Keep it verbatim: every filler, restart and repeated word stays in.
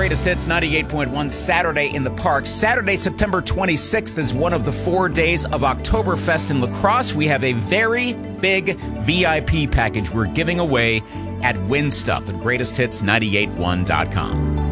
Greatest Hits ninety-eight point one Saturday in the Park. Saturday, September twenty-sixth is one of the four days of Oktoberfest in La Crosse. We have a very big V I P package we're giving away at Win Stuff at greatest hits nine eight one dot com.